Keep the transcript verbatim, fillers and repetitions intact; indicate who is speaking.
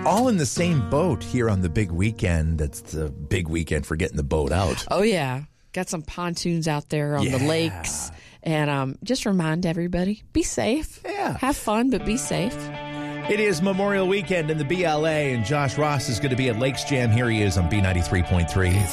Speaker 1: all in the same boat here on the big weekend. It's the big weekend for getting the boat out.
Speaker 2: Oh, yeah. Got some pontoons out there on
Speaker 1: Yeah.
Speaker 2: the lakes. And um, just remind everybody, be safe.
Speaker 1: Yeah.
Speaker 2: Have fun, but be safe.
Speaker 1: It is Memorial Weekend in the B L A, and Josh Ross is going to be at Lakes Jam. Here he is on B ninety-three point three.